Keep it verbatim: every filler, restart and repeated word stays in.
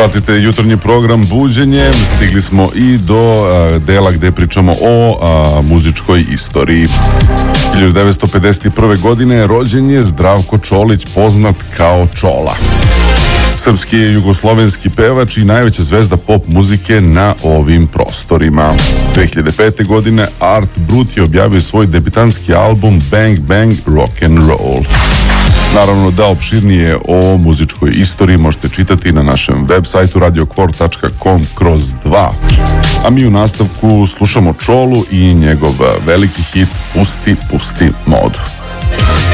Pratite jutarnji program Buđenje. Stigli smo i do a, dela gde pričamo o a, muzičkoj istoriji. hiljadu devetsto pedeset prve. godine rođen je Zdravko Čolić, poznat kao Čola. Srpski je jugoslovenski pevač i najveća zvezda pop muzike na ovim prostorima. dve hiljade pete. godine Art Brut je objavio svoj debitanski album Bang Bang Rock and Roll. Naravno da opširnije o muzičkoj istoriji možete čitati na našem web sajtu radio kvor tačka com kroz dva. A mi u nastavku slušamo Čolu i njegov veliki hit Pusti, pusti modu.